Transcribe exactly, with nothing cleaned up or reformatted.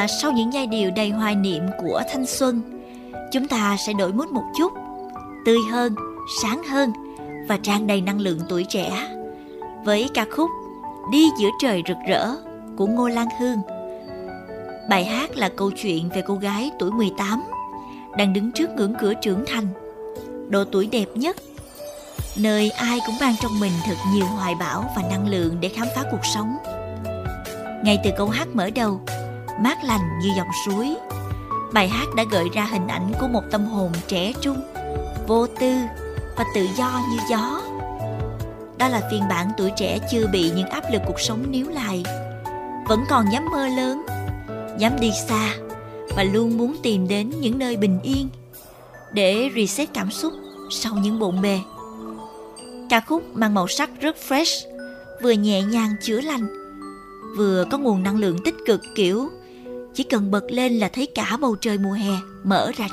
Và sau những giai điệu đầy hoài niệm của thanh xuân, chúng ta sẽ đổi mood một chút, tươi hơn, sáng hơn và tràn đầy năng lượng tuổi trẻ với ca khúc Đi giữa trời rực rỡ của Ngô Lan Hương. Bài hát là câu chuyện về cô gái tuổi mười tám đang đứng trước ngưỡng cửa trưởng thành, độ tuổi đẹp nhất, nơi ai cũng mang trong mình thật nhiều hoài bão và năng lượng để khám phá cuộc sống. Ngay từ câu hát mở đầu, mát lành như dòng suối, bài hát đã gợi ra hình ảnh của một tâm hồn trẻ trung, vô tư và tự do như gió. Đó là phiên bản tuổi trẻ chưa bị những áp lực cuộc sống níu lại, vẫn còn dám mơ lớn, dám đi xa và luôn muốn tìm đến những nơi bình yên để reset cảm xúc sau những bộn bề. Ca khúc mang màu sắc rất fresh, vừa nhẹ nhàng chữa lành, vừa có nguồn năng lượng tích cực, kiểu chỉ cần bật lên là thấy cả bầu trời mùa hè mở ra